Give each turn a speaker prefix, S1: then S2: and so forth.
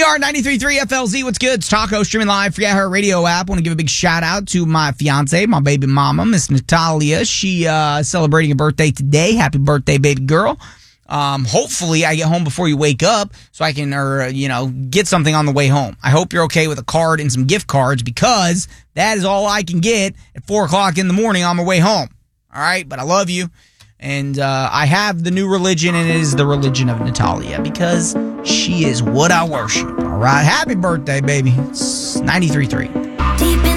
S1: We are 93.3 FLZ. What's good? It's Taco streaming live for our radio app. Want to give a big shout out to my fiance, my baby mama, Miss Natalia. She celebrating a birthday today. Happy birthday, baby girl. Hopefully I get home before you wake up so I can, get something on the way home. I hope you're okay with a card and some gift cards because that is all I can get at 4 o'clock in the morning on my way home. All right. But I love you. And, I have the new religion, and it is the religion of Natalia because she is what I worship. All right. Happy birthday, baby. It's 93.3.